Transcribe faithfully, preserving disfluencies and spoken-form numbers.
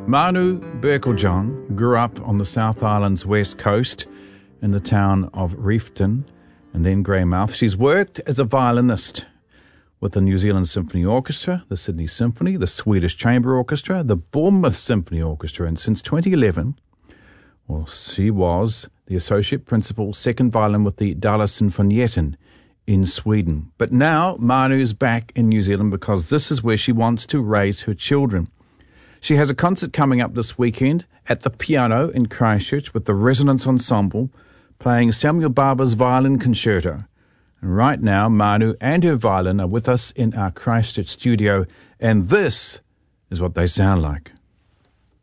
Manu Berkeljohn grew up on the South Island's west coast in the town of Reefton and then Greymouth. She's worked as a violinist with the New Zealand Symphony Orchestra, the Sydney Symphony, the Swedish Chamber Orchestra, the Bournemouth Symphony Orchestra, and since twenty eleven, well, she was the Associate Principal, second violin with the Dala Sinfonietten in Sweden. But now Manu's back in New Zealand because this is where she wants to raise her children. She has a concert coming up this weekend at the Piano in Christchurch with the Resonance Ensemble playing Samuel Barber's Violin Concerto. And right now, Manu and her violin are with us in our Christchurch studio, and this is what they sound like.